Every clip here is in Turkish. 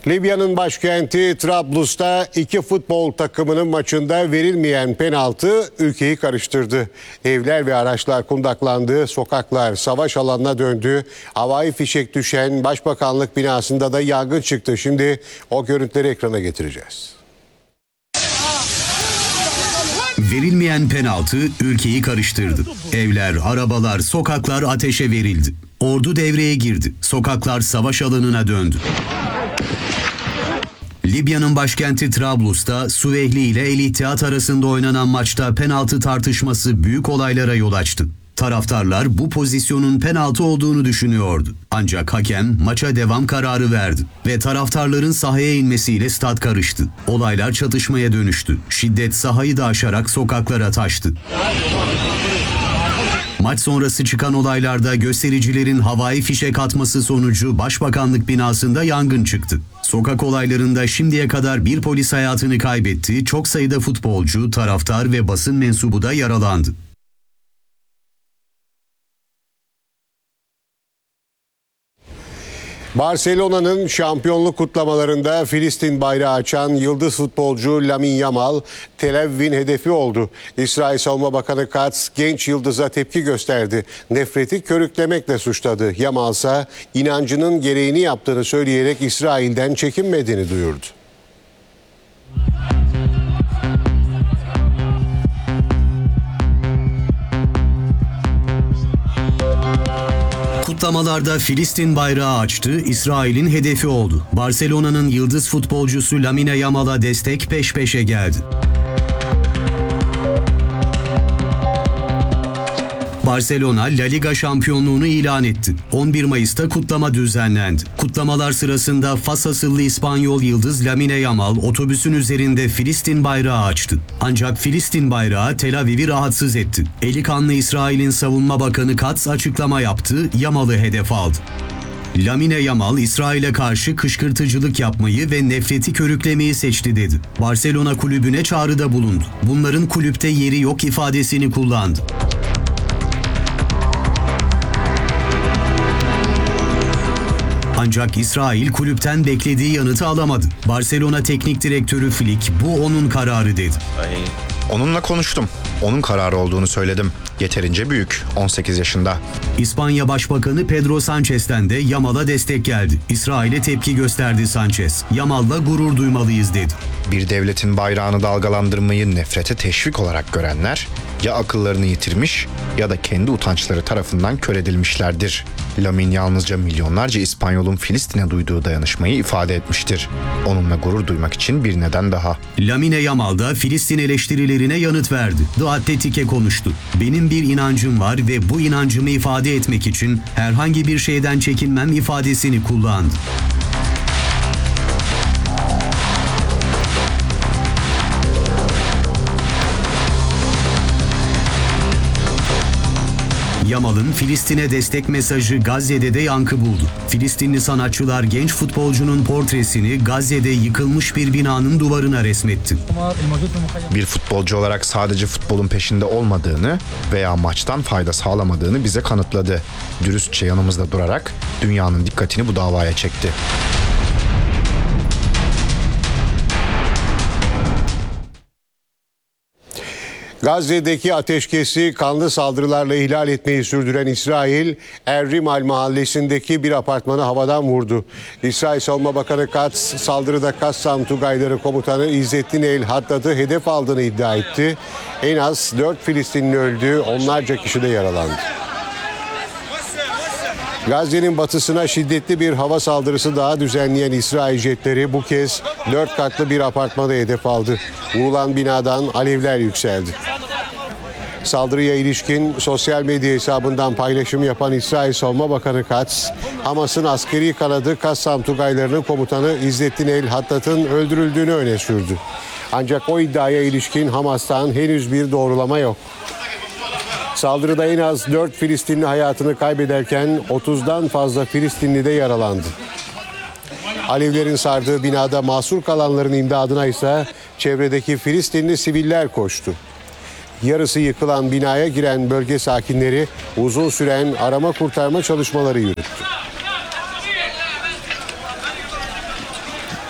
Libya'nın başkenti Trablus'ta iki futbol takımının maçında verilmeyen penaltı ülkeyi karıştırdı. Evler ve araçlar kundaklandı, sokaklar savaş alanına döndü. Havai fişek düşen Başbakanlık binasında da yangın çıktı. Şimdi o görüntüleri ekrana getireceğiz. Verilmeyen penaltı ülkeyi karıştırdı. Evler, arabalar, sokaklar ateşe verildi. Ordu devreye girdi. Sokaklar savaş alanına döndü. Libya'nın başkenti Trablus'ta Süveyhli ile El İttihat arasında oynanan maçta penaltı tartışması büyük olaylara yol açtı. Taraftarlar bu pozisyonun penaltı olduğunu düşünüyordu. Ancak hakem maça devam kararı verdi ve taraftarların sahaya inmesiyle stat karıştı. Olaylar çatışmaya dönüştü. Şiddet sahayı da aşarak sokaklara taştı. Maç sonrası çıkan olaylarda göstericilerin havai fişek atması sonucu Başbakanlık binasında yangın çıktı. Sokak olaylarında şimdiye kadar bir polis hayatını kaybetti, çok sayıda futbolcu, taraftar ve basın mensubu da yaralandı. Barcelona'nın şampiyonluk kutlamalarında Filistin bayrağı açan yıldız futbolcu Lamine Yamal, Tel Aviv'in hedefi oldu. İsrail Savunma Bakanı Katz genç yıldıza tepki gösterdi. Nefreti körüklemekle suçladı. Yamal ise inancının gereğini yaptığını söyleyerek İsrail'den çekinmediğini duyurdu. Kutlamalarda Filistin bayrağı açtı, İsrail'in hedefi oldu. Barcelona'nın yıldız futbolcusu Lamine Yamal'a destek peş peşe geldi. Barcelona, La Liga şampiyonluğunu ilan etti. 11 Mayıs'ta kutlama düzenlendi. Kutlamalar sırasında Fas asıllı İspanyol yıldız Lamine Yamal otobüsün üzerinde Filistin bayrağı açtı. Ancak Filistin bayrağı Tel Aviv'i rahatsız etti. Eli kanlı İsrail'in savunma bakanı Katz açıklama yaptı, Yamal'ı hedef aldı. Lamine Yamal, İsrail'e karşı kışkırtıcılık yapmayı ve nefreti körüklemeyi seçti dedi. Barcelona kulübüne çağrıda bulundu. Bunların kulüpte yeri yok ifadesini kullandı. Ancak İsrail kulüpten beklediği yanıtı alamadı. Barcelona Teknik Direktörü Flick, bu onun kararı dedi. Onunla konuştum. Onun kararı olduğunu söyledim. Yeterince büyük, 18 yaşında. İspanya Başbakanı Pedro Sanchez'ten de Yamal'a destek geldi. İsrail'e tepki gösterdi Sanchez. Yamal'la gurur duymalıyız dedi. Bir devletin bayrağını dalgalandırmayı nefrete teşvik olarak görenler ya akıllarını yitirmiş ya da kendi utançları tarafından kör edilmişlerdir. Lamine yalnızca milyonlarca İspanyol'un Filistin'e duyduğu dayanışmayı ifade etmiştir. Onunla gurur duymak için bir neden daha. Lamine Yamal da Filistin eleştirilerine yanıt verdi. The Athletic'e konuştu. Benim bir inancım var ve bu inancımı ifade etmek için herhangi bir şeyden çekinmem ifadesini kullandı. Yamal'ın Filistin'e destek mesajı Gazze'de de yankı buldu. Filistinli sanatçılar genç futbolcunun portresini Gazze'de yıkılmış bir binanın duvarına resmetti. Bir futbolcu olarak sadece futbolun peşinde olmadığını veya maçtan fayda sağlamadığını bize kanıtladı. Dürüstçe yanımızda durarak dünyanın dikkatini bu davaya çekti. Gazze'deki ateşkesi kanlı saldırılarla ihlal etmeyi sürdüren İsrail, Er-Rimal mahallesindeki bir apartmanı havadan vurdu. İsrail Savunma Bakanı Katz, saldırıda Kassam Tugayları Komutanı İzzettin El Haddad'ı hedef aldığını iddia etti. En az 4 Filistinli öldü, onlarca kişi de yaralandı. Gazze'nin batısına şiddetli bir hava saldırısı daha düzenleyen İsrail jetleri bu kez 4 katlı bir apartmanı hedef aldı. Vurulan binadan alevler yükseldi. Saldırıya ilişkin sosyal medya hesabından paylaşım yapan İsrail Savunma Bakanı Katz, Hamas'ın askeri kanadı Kassam Tugaylarının komutanı İzzettin El Haddad'ın öldürüldüğünü öne sürdü. Ancak o iddiaya ilişkin Hamas'tan henüz bir doğrulama yok. Saldırıda en az 4 Filistinli hayatını kaybederken 30'dan fazla Filistinli de yaralandı. Alevlerin sardığı binada mahsur kalanların imdadına ise çevredeki Filistinli siviller koştu. Yarısı yıkılan binaya giren bölge sakinleri uzun süren arama kurtarma çalışmaları yürüttü.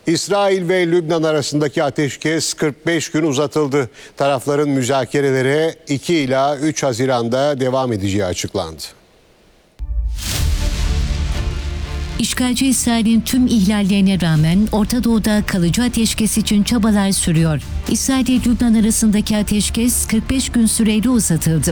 İsrail ve Lübnan arasındaki ateşkes 45 gün uzatıldı. Tarafların müzakerelere 2 ila 3 Haziran'da devam edeceği açıklandı. İşgalci İsrail'in tüm ihlallerine rağmen Orta Doğu'da kalıcı ateşkes için çabalar sürüyor. İsrail ile Lübnan arasındaki ateşkes 45 gün süreyle uzatıldı.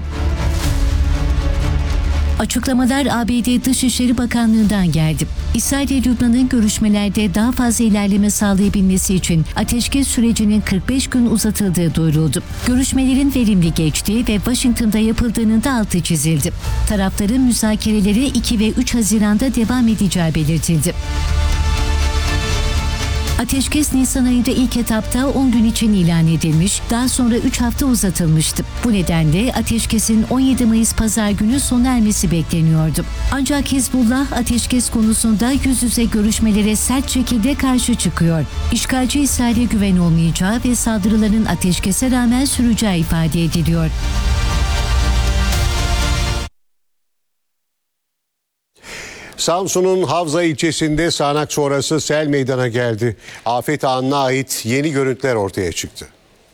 Açıklamalar ABD Dışişleri Bakanlığı'ndan geldi. İsrail ile Lübnan'ın görüşmelerde daha fazla ilerleme sağlayabilmesi için ateşkes sürecinin 45 gün uzatıldığı duyuruldu. Görüşmelerin verimli geçtiği ve Washington'da yapıldığının da altı çizildi. Tarafların müzakereleri 2 ve 3 Haziran'da devam edeceği belirtildi. Ateşkes Nisan ayında ilk etapta 10 gün için ilan edilmiş, daha sonra 3 hafta uzatılmıştı. Bu nedenle ateşkesin 17 Mayıs Pazar günü sona ermesi bekleniyordu. Ancak Hizbullah ateşkes konusunda yüz yüze görüşmelere sert şekilde karşı çıkıyor. İşgalci İsrail'e güven olmayacağı ve saldırıların ateşkese rağmen süreceği ifade ediliyor. Samsun'un Havza ilçesinde sağanak sonrası sel meydana geldi. Afet anına ait yeni görüntüler ortaya çıktı.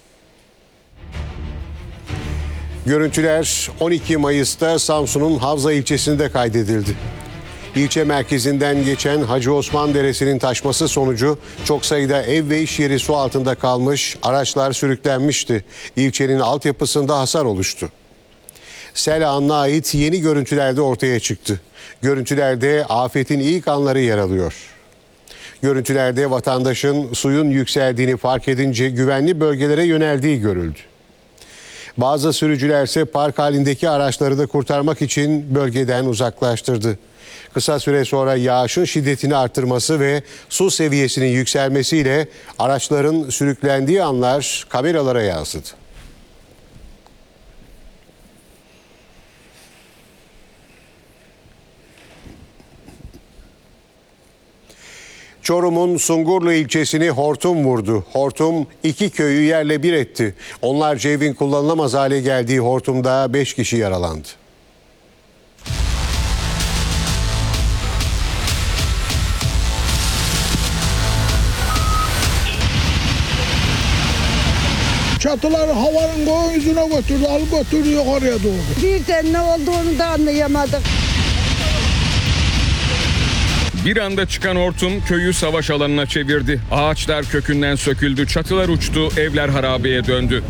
Görüntüler 12 Mayıs'ta Samsun'un Havza ilçesinde kaydedildi. İlçe merkezinden geçen Hacı Osman Deresi'nin taşması sonucu çok sayıda ev ve iş yeri su altında kalmış, araçlar sürüklenmişti. İlçenin altyapısında hasar oluştu. Sel anına ait yeni görüntüler de ortaya çıktı. Görüntülerde afetin ilk anları yer alıyor. Görüntülerde vatandaşın suyun yükseldiğini fark edince güvenli bölgelere yöneldiği görüldü. Bazı sürücüler ise park halindeki araçları da kurtarmak için bölgeden uzaklaştırdı. Kısa süre sonra yağışın şiddetini arttırması ve su seviyesinin yükselmesiyle araçların sürüklendiği anlar kameralara yansıdı. Çorum'un Sungurlu ilçesini hortum vurdu. Hortum 2 köyü yerle bir etti. Onlarca evin kullanılamaz hale geldiği hortumda 5 kişi yaralandı. Çatıları havanın göğün yüzüne götürdü, alıp götürdü yukarıya doğru. Birden ne olduğunu da anlayamadık. Bir anda çıkan hortum köyü savaş alanına çevirdi. Ağaçlar kökünden söküldü, çatılar uçtu, evler harabeye döndü.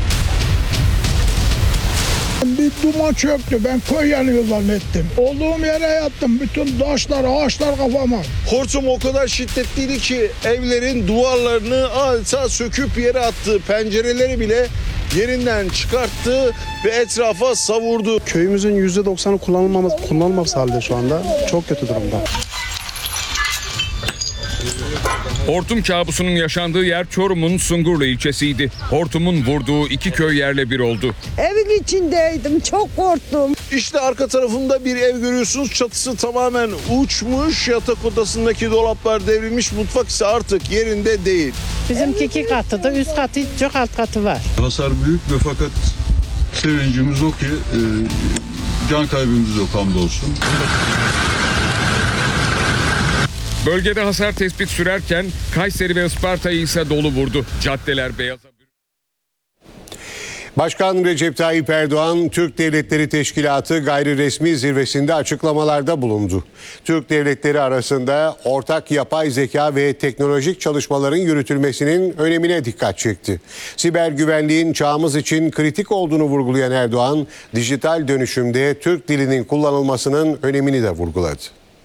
Bir duman çöktü, ben köy yanıyor zannettim. Olduğum yere yattım, bütün taşlar, ağaçlar kafama. Hortum o kadar şiddetliydi ki evlerin duvarlarını adeta söküp yere attı. Pencereleri bile yerinden çıkarttı ve etrafa savurdu. Köyümüzün %90'ı kullanılmaz halde şu anda. Çok kötü durumda. Hortum kabusunun yaşandığı yer Çorum'un Sungurlu ilçesiydi. Hortumun vurduğu 2 köy yerle bir oldu. Evin içindeydim, çok korktum. İşte arka tarafında bir ev görüyorsunuz. Çatısı tamamen uçmuş. Yatak odasındaki dolaplar devrilmiş. Mutfak ise artık yerinde değil. Bizimki 2 katıda, üst katı çok alt katı var. Hasar büyük ve fakat sevincimiz o ki can kaybımız yok hamdolsun. Bölgede hasar tespit sürerken Kayseri ve Isparta'yı ise dolu vurdu. Caddeler beyaza büründü. Başkan Recep Tayyip Erdoğan, Türk Devletleri Teşkilatı gayri resmi zirvesinde açıklamalarda bulundu. Türk devletleri arasında ortak yapay zeka ve teknolojik çalışmaların yürütülmesinin önemine dikkat çekti. Siber güvenliğin çağımız için kritik olduğunu vurgulayan Erdoğan, dijital dönüşümde Türk dilinin kullanılmasının önemini de vurguladı.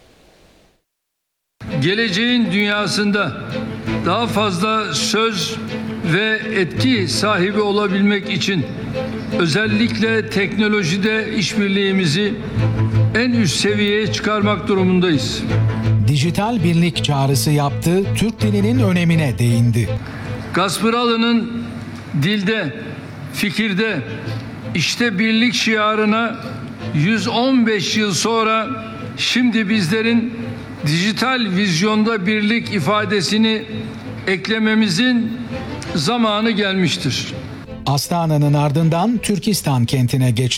Geleceğin dünyasında daha fazla söz ve etki sahibi olabilmek için özellikle teknolojide işbirliğimizi en üst seviyeye çıkarmak durumundayız. Dijital birlik çağrısı yaptı, Türk dilinin önemine değindi. Gaspıralı'nın dilde, fikirde, işte birlik şiarına 115 yıl sonra şimdi bizlerin dijital vizyonda birlik ifadesini eklememizin zamanı gelmiştir. Astana'nın ardından Türkistan kentine geçti.